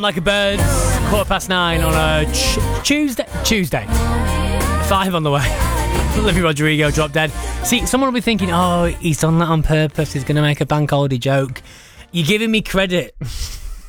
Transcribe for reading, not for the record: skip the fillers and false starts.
Sound Like a Bird, 9:15 on a Tuesday. 5 on the way. Olivia Rodrigo, Drop Dead. See, someone will be thinking, oh, he's done that on purpose, he's going to make a bank holiday joke. You're giving me credit.